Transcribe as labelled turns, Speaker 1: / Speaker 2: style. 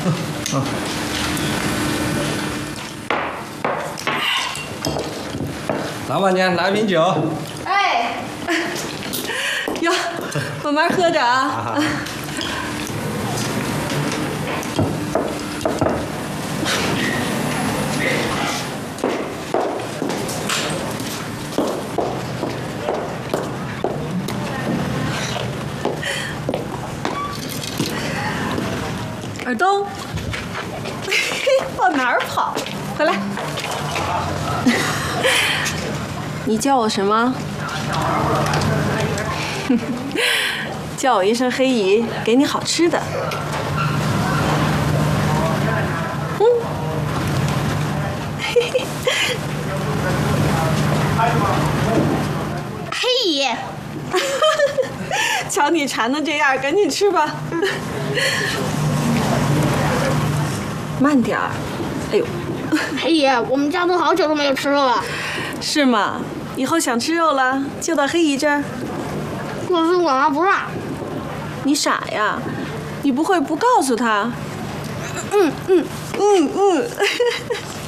Speaker 1: 老板娘，来瓶酒。
Speaker 2: 哎，哟，慢慢喝着啊。尔东，往哪儿跑？回来。你叫我什么？叫我一声黑姨，给你好吃的。
Speaker 3: 黑姨，
Speaker 2: 瞧你馋的这样，赶紧吃吧。慢点儿。哎呦，
Speaker 3: 黑姨，我们家都好久都没有吃肉了。
Speaker 2: 是吗？以后想吃肉了，就到黑姨这儿。
Speaker 3: 可是我妈不让。
Speaker 2: 你傻呀？你不会不告诉她？